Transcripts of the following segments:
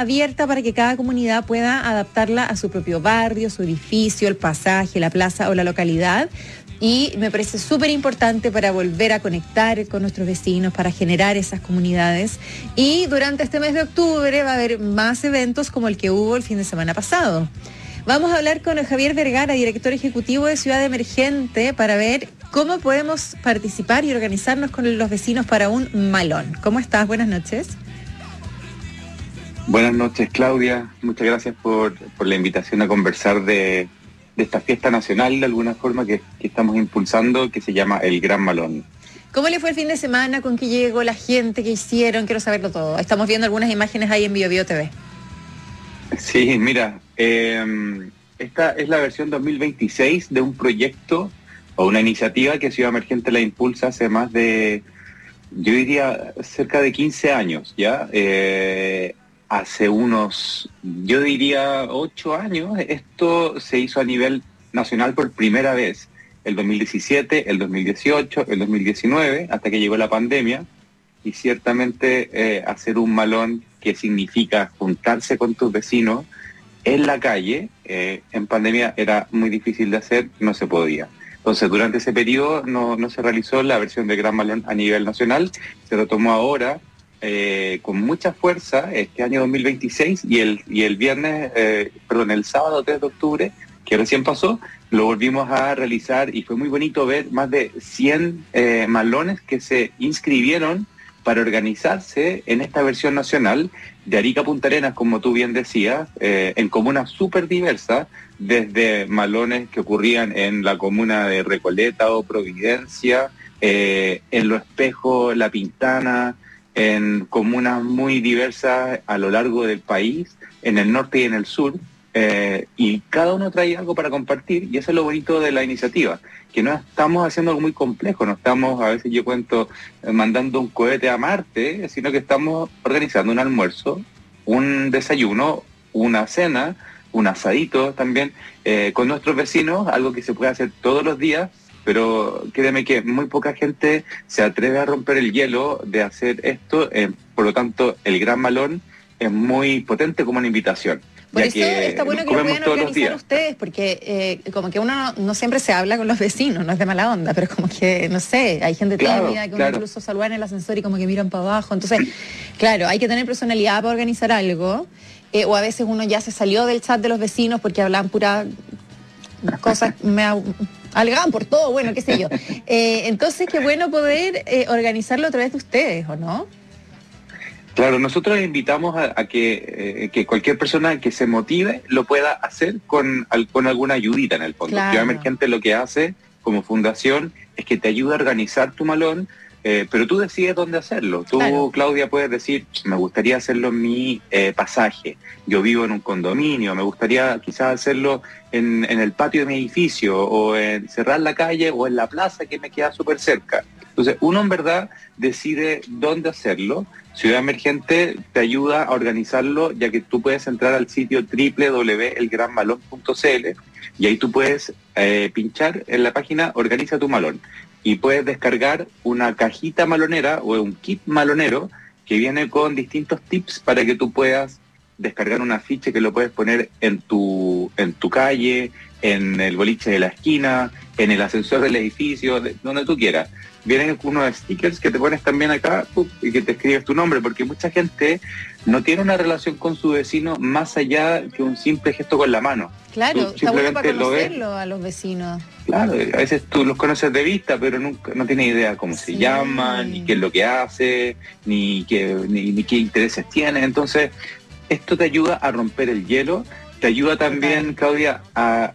abierta para que cada comunidad pueda adaptarla a su propio barrio, su edificio, el pasaje, la plaza o la localidad. Y me parece súper importante para volver a conectar con nuestros vecinos, para generar esas comunidades. Y durante este mes de octubre va a haber más eventos como el que hubo el fin de semana pasado. Vamos a hablar con Javier Vergara, director ejecutivo de Ciudad Emergente, para ver cómo podemos participar y organizarnos con los vecinos para un malón. ¿Cómo estás? Buenas noches. Buenas noches, Claudia. Muchas gracias por la invitación a conversar de esta fiesta nacional, de alguna forma, que estamos impulsando, que se llama el Gran Malón. ¿Cómo le fue el fin de semana? ¿Con qué llegó la gente? ¿Qué hicieron? Quiero saberlo todo. Estamos viendo algunas imágenes ahí en BioBio TV. Sí, mira, esta es la versión 2026 de un proyecto o una iniciativa que Ciudad Emergente la impulsa hace más de, yo diría, cerca de 15 años, ¿ya? Hace unos, yo diría, 8 años, esto se hizo a nivel nacional por primera vez. El 2017, el 2018, el 2019, hasta que llegó la pandemia. Y ciertamente hacer un malón, que significa juntarse con tus vecinos en la calle, en pandemia era muy difícil de hacer, no se podía. Entonces, durante ese periodo no se realizó la versión de Gran Malón a nivel nacional, se lo tomó ahora con mucha fuerza este año 2026 y el viernes, el sábado 3 de octubre, que recién pasó, lo volvimos a realizar y fue muy bonito ver más de 100 malones que se inscribieron para organizarse en esta versión nacional de Arica a Punta Arenas, como tú bien decías, en comunas súper diversas, desde malones que ocurrían en la comuna de Recoleta o Providencia, en Lo Espejo, La Pintana, en comunas muy diversas a lo largo del país, en el norte y en el sur, y cada uno trae algo para compartir, y eso es lo bonito de la iniciativa, que no estamos haciendo algo muy complejo, no estamos, a veces yo cuento, mandando un cohete a Marte, sino que estamos organizando un almuerzo, un desayuno, una cena, un asadito también, con nuestros vecinos, algo que se puede hacer todos los días, pero créeme que muy poca gente se atreve a romper el hielo de hacer esto, por lo tanto el Gran Malón es muy potente como una invitación. Por eso está bueno que lo puedan organizar ustedes, porque como que uno no siempre se habla con los vecinos, no es de mala onda, pero como que, no sé, hay gente tímida que uno incluso saluda en el ascensor y como que miran para abajo. Entonces, claro, hay que tener personalidad para organizar algo, o a veces uno ya se salió del chat de los vecinos porque hablaban pura cosas, alegaban por todo, bueno, qué sé yo. Entonces, qué bueno poder organizarlo a través de ustedes, ¿o no? Claro, nosotros invitamos a que cualquier persona que se motive lo pueda hacer con alguna ayudita en el fondo. Claro. Ciudad Emergente lo que hace como fundación es que te ayuda a organizar tu malón, pero tú decides dónde hacerlo. Tú, claro, Claudia, puedes decir, me gustaría hacerlo en mi pasaje. Yo vivo en un condominio, me gustaría quizás hacerlo en el patio de mi edificio, o en cerrar la calle, o en la plaza que me queda súper cerca. Entonces, uno en verdad decide dónde hacerlo. Ciudad Emergente te ayuda a organizarlo, ya que tú puedes entrar al sitio www.elgranmalón.cl y ahí tú puedes pinchar en la página Organiza tu Malón y puedes descargar una cajita malonera o un kit malonero que viene con distintos tips para que tú puedas descargar un afiche que lo puedes poner en tu calle, en el boliche de la esquina, en el ascensor del edificio, donde tú quieras. Vienen unos stickers que te pones también acá y que te escribes tu nombre, porque mucha gente no tiene una relación con su vecino más allá que un simple gesto con la mano. Claro, está bueno para conocerlo a los vecinos. Claro, a veces tú los conoces de vista, pero nunca no tienes idea cómo se llaman, ni qué es lo que hace, ni qué intereses tiene. Entonces, esto te ayuda a romper el hielo. Te ayuda también, Claudia, a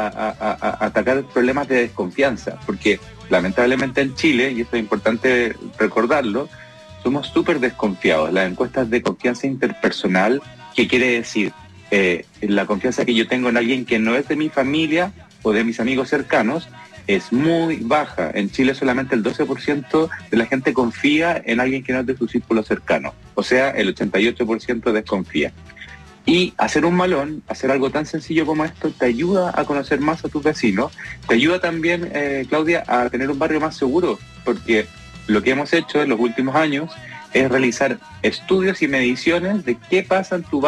atacar problemas de desconfianza, porque lamentablemente en Chile, y esto es importante recordarlo, somos súper desconfiados. Las encuestas de confianza interpersonal, ¿qué quiere decir? La confianza que yo tengo en alguien que no es de mi familia o de mis amigos cercanos es muy baja. En Chile solamente el 12% de la gente confía en alguien que no es de su círculo cercano. O sea, el 88% desconfía. Y hacer un malón, hacer algo tan sencillo como esto, te ayuda a conocer más a tus vecinos, te ayuda también, Claudia, a tener un barrio más seguro, porque lo que hemos hecho en los últimos años es realizar estudios y mediciones de qué pasa en tu barrio